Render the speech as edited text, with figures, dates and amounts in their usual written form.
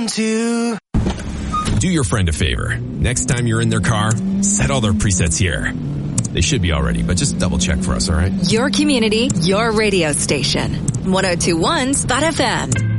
2. Do your friend a favor. Next time you're in their car, set all their presets here. They should be already, but just double check for us, all right? Your community, your radio station. 102.1 Spot FM.